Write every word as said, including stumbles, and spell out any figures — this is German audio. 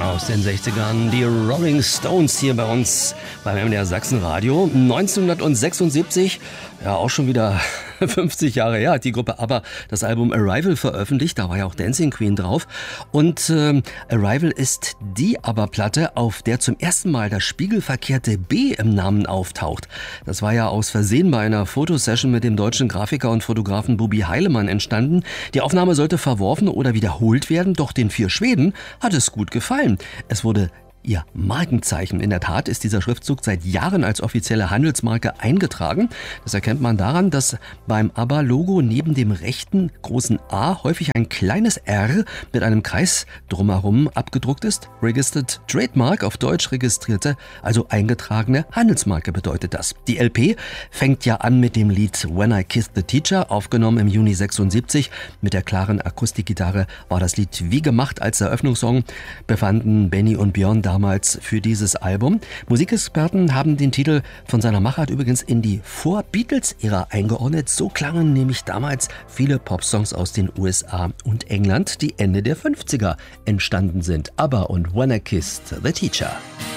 Aus den sechzigern, die Rolling Stones hier bei uns beim M D R Sachsenradio. neunzehnhundertsechsundsiebzig, ja auch schon wieder fünfzig Jahre her, hat die Gruppe ABBA das Album Arrival veröffentlicht. Da war ja auch Dancing Queen drauf. Und ähm, Arrival ist die ABBA-Platte, auf der zum ersten Mal das spiegelverkehrte B im Namen auftaucht. Das war ja aus Versehen bei einer Fotosession mit dem deutschen Grafiker und Fotografen Bubi Heilemann entstanden. Die Aufnahme sollte verworfen oder wiederholt werden, doch den vier Schweden hat es gut gefallen. Es wurde ihr Markenzeichen. In der Tat ist dieser Schriftzug seit Jahren als offizielle Handelsmarke eingetragen. Das erkennt man daran, dass beim ABBA-Logo neben dem rechten großen A häufig ein kleines R mit einem Kreis drumherum abgedruckt ist. Registered Trademark, auf Deutsch registrierte, also eingetragene Handelsmarke bedeutet das. Die L P fängt ja an mit dem Lied When I Kissed the Teacher, aufgenommen im Juni sechsundsiebzig. Mit der klaren Akustikgitarre war das Lied wie gemacht. Als Eröffnungssong befanden Benny und Björn da damals für dieses Album. Musikexperten haben den Titel von seiner Machart übrigens in die Vor-Beatles-Ära eingeordnet. So klangen nämlich damals viele Popsongs aus den U S A und England, die Ende der fünfziger entstanden sind. ABBA und When I Kissed the Teacher.